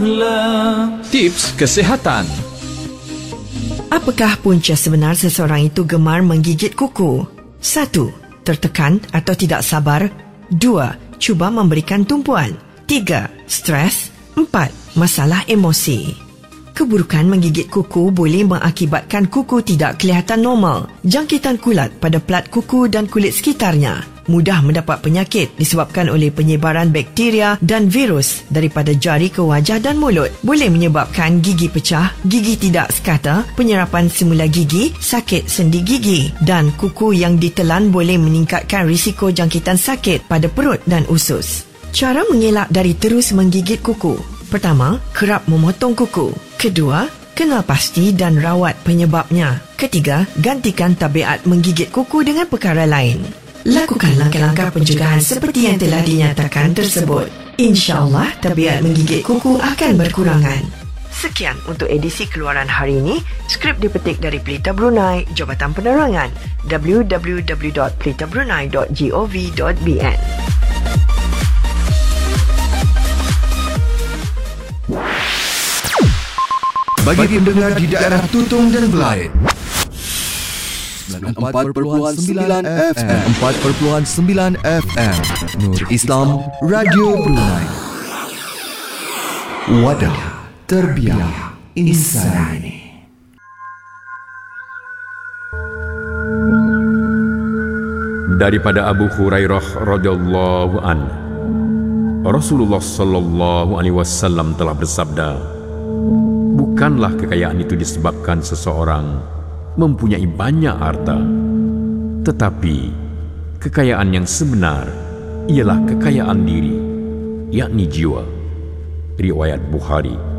Tips kesihatan. Apakah punca sebenar seseorang itu gemar menggigit kuku? 1. Tertekan atau tidak sabar. 2. Cuba memberikan tumpuan. 3. Stres. 4. Masalah emosi. Keburukan menggigit kuku boleh mengakibatkan kuku tidak kelihatan normal, jangkitan kulat pada pelat kuku dan kulit sekitarnya, mudah mendapat penyakit disebabkan oleh penyebaran bakteria dan virus daripada jari ke wajah dan mulut, boleh menyebabkan gigi pecah, gigi tidak sekata, penyerapan semula gigi, sakit sendi gigi, dan kuku yang ditelan boleh meningkatkan risiko jangkitan sakit pada perut dan usus. Cara mengelak dari terus menggigit kuku. Pertama, kerap memotong kuku. Kedua, kenal pasti dan rawat penyebabnya. Ketiga, gantikan tabiat menggigit kuku dengan perkara lain. Lakukan langkah-langkah pencegahan seperti yang telah dinyatakan tersebut. InsyaAllah, tabiat menggigit kuku akan berkurangan. Sekian untuk edisi keluaran hari ini. Skrip dipetik dari Pelita Brunei, Jabatan Penerangan, www.pelitabrunei.gov.bn. Bagi pendengar di daerah Tutong dan Belaid, 94.9 FM 4.9 FM Nur Islam Radio Brunei. Wadah terbiak insani. Daripada Abu Hurairah radhiyallahu anhu, Rasulullah sallallahu alaihi wasallam telah bersabda, bukanlah kekayaan itu disebabkan seseorang mempunyai banyak harta, tetapi kekayaan yang sebenar ialah kekayaan diri, yakni jiwa. Riwayat Bukhari.